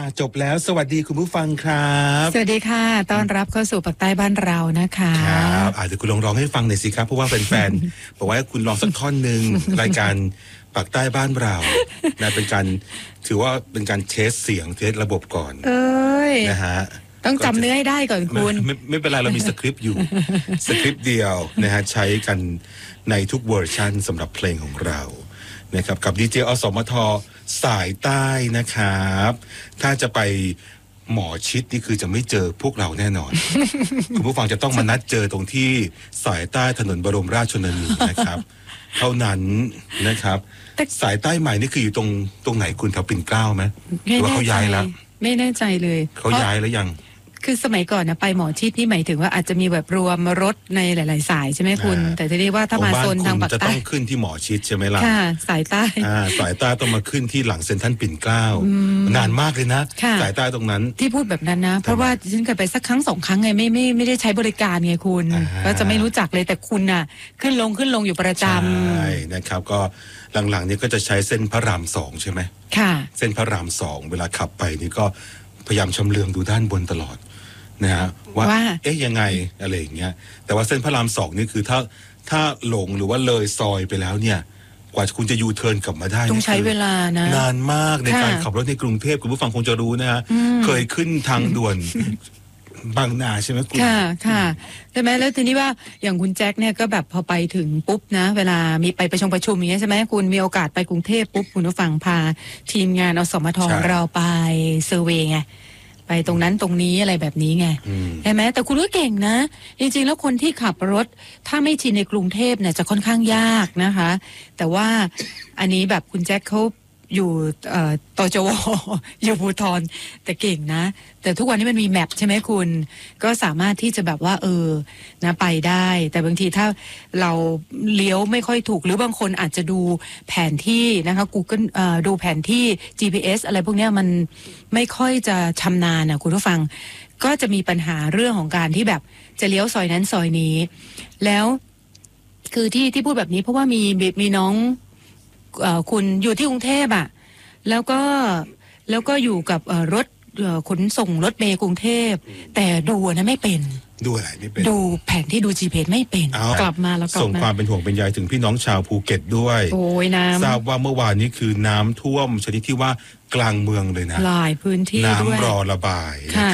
จบแล้วสวัสดีคุณผู้ฟังครับสวัสดีค่ะต้อนรับเข้าสู่ปากใต้บ้านเรานะคะครับอาจจะคุณลองร้องให้ฟังหน่อยสิครับเพราะว่าแฟนๆ บอกว่าคุณลองสักท่อนหนึ่ง รายการปากใต้บ้านเรานะเป็นการถือว่าเป็นการเทสเสียงเทสระบบก่อนนะฮะต้องจำเนื้อให้ได้ก่อนคุณไม่เป็นไรเรามีสคริปต์อยู่ สคริปต์เดียวนะฮะใช้กันในทุกเวอร์ชันสำหรับเพลงของเรานะครับกับดีเจอสมทสายใต้นะครับถ้าจะไปหมอชิดนี่คือจะไม่เจอพวกเราแน่นอน คุณผู้ฟังจะต้องมานัดเจอตรงที่สายใต้ถนนบรมราชชนนีนะครับเท่านั้นนะครับสายใต้ใหม่นี่คืออยู่ตรงไหนคุณแถวปิ่นเกล้าไหมหรือว่าเขาย้ายแล้วไม่แน่ใจเลยเขาย้ายแล้วยังคือสมัยก่อนนะไปหมอชิดนี่หมายถึงว่าอาจจะมีแบบรวมรถในหลายๆสายใช่ไหมคุณแต่ทีนี้ว่าถ้ามาโซนทางปากใต้จะต้องขึ้นที่หมอชิดใช่ไหมล่ะค่ะสายใต้สายใต้ต้องมาขึ้นที่หลังเซ็นทรัลปิ่นเกล้านานมากเลยนะสายใต้ตรงนั้นที่พูดแบบนั้นนะเพราะว่าฉันเคยไปสักครั้งสองครั้งไงไม่ได้ใช้บริการไงคุณก็จะไม่รู้จักเลยแต่คุณน่ะขึ้นลงอยู่ประจำใช่นะครับก็หลังๆนี้ก็จะใช้เส้นพระราม2ใช่ไหมค่ะเส้นพระราม2เวลาขับไปนี่ก็พยายามชำเลืองดูด้านบนตลอดนะฮะว่ายังไงอะไรอย่างเงี้ยแต่ว่าเส้นพระราม2นี่คือถ้าหลงหรือว่าเลยซอยไปแล้วเนี่ยกว่าคุณจะยูเทิร์นกลับมาได้ต้องใช้เวลานะนานมากในการขับรถในกรุงเทพคุณผู้ฟังคงจะรู้นะฮะเคยขึ้นทางด่วนบางนาใช่ไหมคุณค่ะใช่ไหมแล้วทีนี้ว่าอย่างคุณแจ็คเนี่ยก็แบบพอไปถึงปุ๊บนะเวลามีไปประชุมอย่างเงี้ยใช่ไหมคุณมีโอกาสไปกรุงเทพปุ๊บคุณผู้ฟังพาทีมงานอสมทเราไปเซอร์เวย์ไงไปตรงนั้นตรงนี้อะไรแบบนี้ไงใช่ไหมแต่คุณก็เก่งนะจริงๆแล้วคนที่ขับรถถ้าไม่ชินในกรุงเทพเนี่ยจะค่อนข้างยากนะคะแต่ว่าอันนี้แบบคุณแจ็คเขาอยู่ตจว อยู่ภูธรแต่เก่งนะแต่ทุกวันนี้มันมีแมปใช่ไหมคุณก็สามารถที่จะแบบว่านะไปได้แต่บางทีถ้าเราเลี้ยวไม่ค่อยถูกหรือบางคนอาจจะดูแผนที่นะคะ Google ดูแผนที่ GPS อะไรพวกนี้มันไม่ค่อยจะชำนาญนะคุณผู้ฟังก็จะมีปัญหาเรื่องของการที่แบบจะเลี้ยวซอยนั้นซอยนี้แล้วคือที่พูดแบบนี้เพราะว่ามีน้องคุณอยู่ที่กรุงเทพอ่ะแล้วก็อยู่กับรถขนส่งรถเมล์กรุงเทพแต่ดูนะไม่เป็นดูอะไรไม่เป็นดูแผนที่ดู GPS ไม่เป็นกลับมาแล้วส่งความเป็นห่วงเป็นใยถึงพี่น้องชาวภูเก็ตด้วยโอ้ยน้ำทราบว่าเมื่อวานนี้คือน้ำท่วมชนิดที่ว่ากลางเมืองเลยนะหลายพื้นที่น้ำรอระบาย